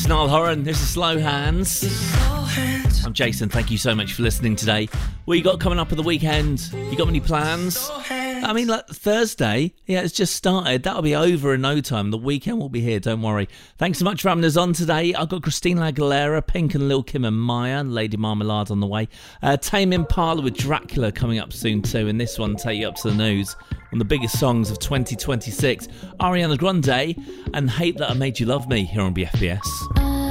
It's Niall Horan. This is Slow Hands. I'm Jason. Thank you so much for listening today. What you got coming up at the weekend? You got any plans? I mean, like Thursday, it's just started. That'll be over in no time. The weekend will be here, don't worry. Thanks so much for having us on today. I've got Christina Aguilera, Pink and Lil Kim and Maya, Lady Marmalade on the way. Tame Impala with Dracula coming up soon too, and this one take you up to the news. One of the biggest songs of 2026, Ariana Grande and Hate That I Made You Love Me here on BFBS.